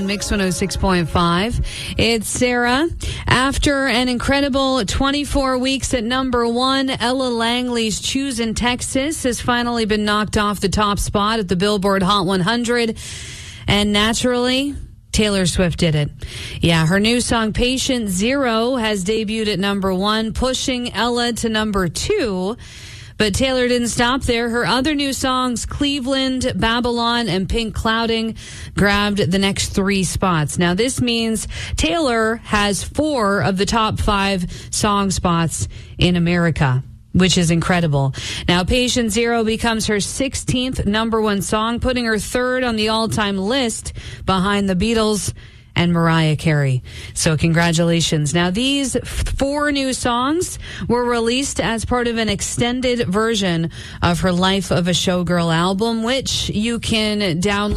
Mix 106.5. It's Sarah. After an incredible 24 weeks at number one, Ella Langley's Choosing Texas has finally been knocked off the top spot at the Billboard Hot 100. And naturally, Taylor Swift did it. Yeah, her new song, Patient Zero, has debuted at number one, pushing Ella to number two. But Taylor didn't stop there. Her other new songs, Cleveland, Babylon, and Pink Clouding, grabbed the next three spots. Now, this means Taylor has 4 of the top 5 song spots in America, which is incredible. Now, Patient Zero becomes her 16th number one song, putting her 3rd on the all-time list behind the Beatles and Mariah Carey. So congratulations. Now, these 4 new songs were released as part of an extended version of her Life of a Showgirl album, which you can download